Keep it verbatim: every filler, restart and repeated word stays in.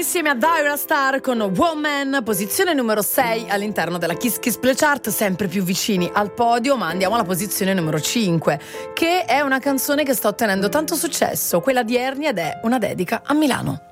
insieme a Dyra Star con Woman, posizione numero sei all'interno della Kiss Kiss Play Chart, sempre più vicini al podio, ma andiamo alla posizione numero cinque, che è una canzone che sta ottenendo tanto successo, quella di Ernia, ed è una dedica a Milano.